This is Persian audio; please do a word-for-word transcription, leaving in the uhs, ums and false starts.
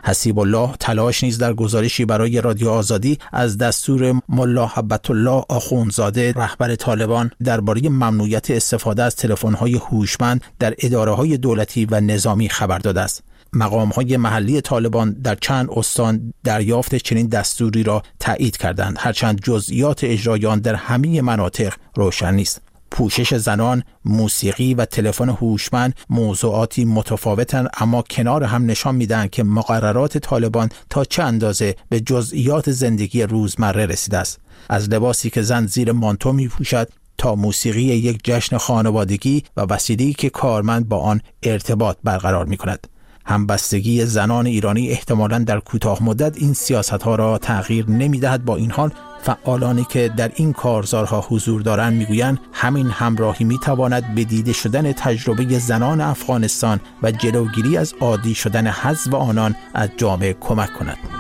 حسیب الله تلاش نیز در گزارشی برای رادیو آزادی از دستور ملا هبت الله آخوندزاده رهبر طالبان درباره ممنوعیت استفاده از تلفن‌های هوشمند در اداره‌های دولتی و نظامی خبر داده است. مقام‌های محلی طالبان در چند استان دریافت چنین دستوری را تایید کردند، هرچند جزئیات اجرای آن در همه مناطق روشن نیست. پوشش زنان، موسیقی و تلفن هوشمند موضوعاتی متفاوتند، اما کنار هم نشان میدهند که مقررات طالبان تا چه اندازه به جزئیات زندگی روزمره رسیده است. از لباسی که زن زیر مانتو می‌پوشد تا موسیقی یک جشن خانوادگی و وسیله‌ای که کارمند با آن ارتباط برقرار می‌کند. همبستگی زنان ایرانی احتمالاً در کوتاه مدت این سیاست‌ها را تغییر نمی‌دهد. با این حال فعالانی که در این کارزارها حضور دارند میگویند همین همراهی میتواند به دیده شدن تجربه زنان افغانستان و جلوگیری از عادی شدن حذف آنان از جامعه کمک کند.